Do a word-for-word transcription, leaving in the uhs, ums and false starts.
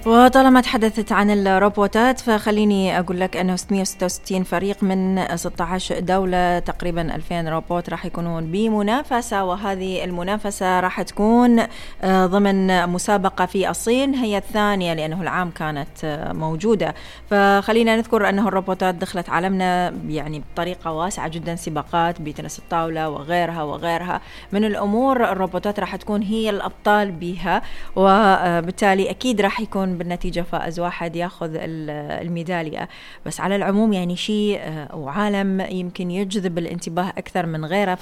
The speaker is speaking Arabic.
وطالما تحدثت عن الروبوتات فخليني أقول لك أنه ستمائة وستة وستين فريق من ستة عشر دولة، تقريبا ألفين روبوت راح يكونون بمنافسة، وهذه المنافسة راح تكون ضمن مسابقة في الصين، هي الثانية لأنه العام كانت موجودة. فخلينا نذكر أنه الروبوتات دخلت عالمنا يعني بطريقة واسعة جدا، سباقات بتنس الطاولة وغيرها وغيرها من الأمور. الروبوتات راح تكون هي الأبطال بها، وبالتالي أكيد راح يكون بالنتيجة فائز واحد ياخذ الميدالية. بس على العموم يعني شيء وعالم يمكن يجذب الانتباه أكثر من غيره.